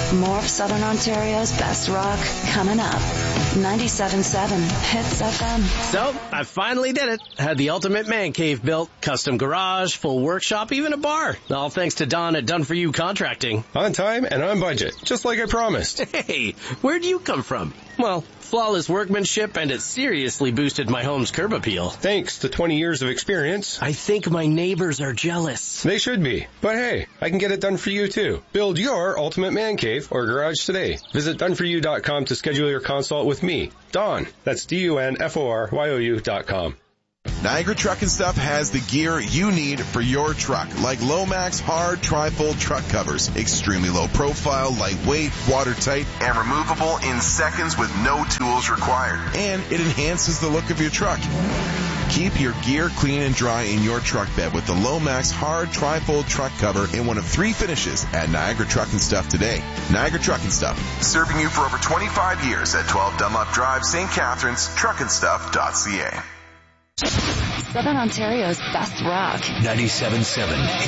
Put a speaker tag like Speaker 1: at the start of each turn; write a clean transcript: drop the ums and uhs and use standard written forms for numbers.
Speaker 1: More of Southern Ontario's best rock coming up. 97.7 Hits FM.
Speaker 2: So, I finally did it. Had the ultimate man cave built. Custom garage, full workshop, even a bar. All thanks to Don at Done For You Contracting.
Speaker 3: On time and on budget, just like I promised.
Speaker 2: Hey, where'd you come from? Well, flawless workmanship, and it seriously boosted my home's curb appeal.
Speaker 3: Thanks to 20 years of experience.
Speaker 2: I think my neighbors are jealous.
Speaker 3: They should be. But hey, I can get it done for you too. Build your ultimate man cave or garage today. Visit doneforyou.com to schedule your consult with me, Don. That's DUNFORYOU.com.
Speaker 4: Niagara Truck and Stuff has the gear you need for your truck, like Lomax hard tri-fold truck covers. Extremely low profile, lightweight, watertight, and removable in seconds with no tools required. And it enhances the look of your truck. Keep your gear clean and dry in your truck bed with the Lomax hard tri-fold truck cover in one of 3 finishes at Niagara Truck and Stuff today. Niagara Truck and Stuff, serving you for over 25 years at 12 Dunlop Drive, St. Catharines, truckandstuff.ca.
Speaker 1: Southern Ontario's best rock.
Speaker 5: 97.7